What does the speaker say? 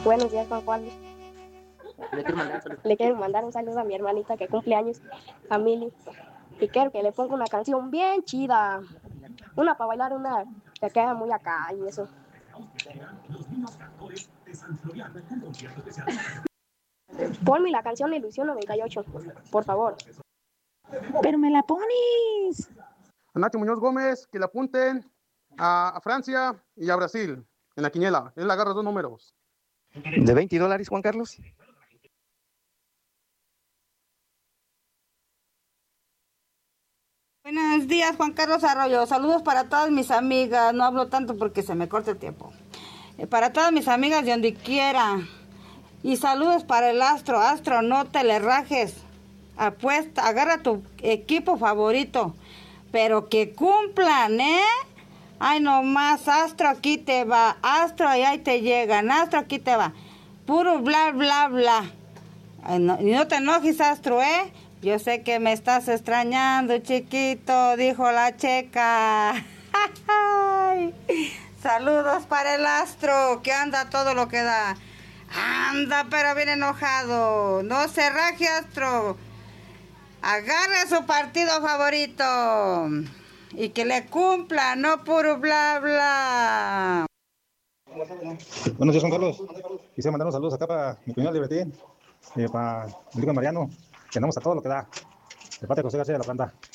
Buenos días, Juan Carlos. Le quiero mandar un saludo a mi hermanita que cumple años, a Mili. Y quiero que le ponga una canción bien chida. Una para bailar, una que queda muy acá y eso. Ponme la canción Ilusión 98, por favor. Pero me la pones. A Nacho Muñoz Gómez, que le apunten a Francia y a Brasil en la quiniela. Él agarra 2 números. ¿De $20, Juan Carlos? Buenos días, Juan Carlos Arroyo. Saludos para todas mis amigas. No hablo tanto porque se me corta el tiempo. Para todas mis amigas de donde quiera. Y saludos para el Astro. Astro, no te le rajes. Apuesta, agarra tu equipo favorito. Pero que cumplan, ¿eh? Ay, nomás, Astro, aquí te va. Astro, y ahí te llegan. Astro, aquí te va. Puro bla, bla, bla. Ay, no, y no te enojes, Astro, ¿eh? Yo sé que me estás extrañando, chiquito, dijo la checa. Saludos para el Astro, que anda todo lo que da. Anda, pero bien enojado. No se raje, Astro. Agarre su partido favorito. Y que le cumpla, no puro bla, bla. Buenos días, Juan Carlos. Quisiera mandar unos saludos acá para mi cuñado Libertín, para mi hijo Mariano, que andamos a todo lo que da. De parte de José García de la Planta.